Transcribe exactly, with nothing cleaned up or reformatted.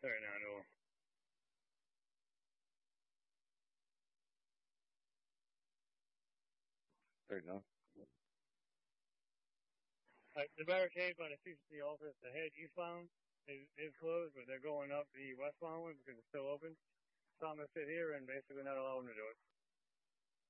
Fernando. There you go. Like the barricade by the C C C office, the head eastbound, is, is closed, but they're going up the westbound one because it's still open. So I'm gonna sit here and basically not allow them to do it.